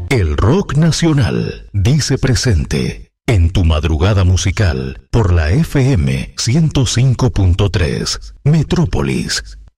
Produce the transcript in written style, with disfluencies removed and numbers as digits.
El rock nacional dice presente en tu madrugada musical por la FM 105.3 Metrópolis